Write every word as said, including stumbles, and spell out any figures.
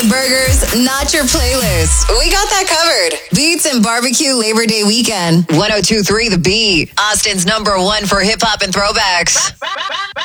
your burgers, not your playlist. We got that covered. Beats and Barbecue Labor Day weekend. one oh two point three The Beat, Austin's number one for hip hop and throwbacks.